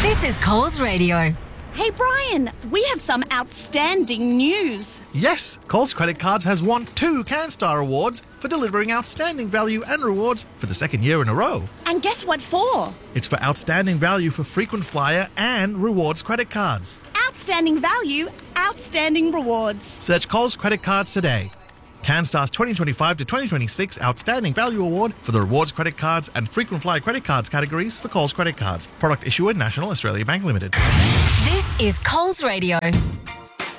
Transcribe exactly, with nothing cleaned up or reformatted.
This is Coles Radio. Hey Brian, we have some outstanding news. Yes, Coles Credit Cards has won two CanStar Awards for delivering outstanding value and rewards for the second year in a row. And guess what for? It's for outstanding value for frequent flyer and rewards credit cards. Outstanding value, outstanding rewards. Search Coles Credit Cards today. CanStar's twenty twenty-five to twenty twenty-six Outstanding Value Award for the rewards credit cards and frequent flyer credit cards categories for Coles Credit Cards. Product issuer National Australia Bank Limited. This is Coles Radio.